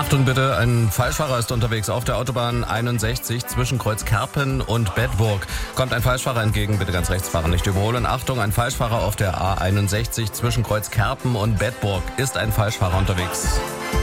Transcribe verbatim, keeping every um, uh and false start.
Achtung bitte, ein Falschfahrer ist unterwegs auf der Autobahn einundsechzig zwischen Kreuz Kerpen und Bedburg. Kommt ein Falschfahrer entgegen, bitte ganz rechts fahren, nicht überholen. Achtung, ein Falschfahrer auf der A einundsechzig zwischen Kreuz Kerpen und Bedburg. Ist ein Falschfahrer unterwegs.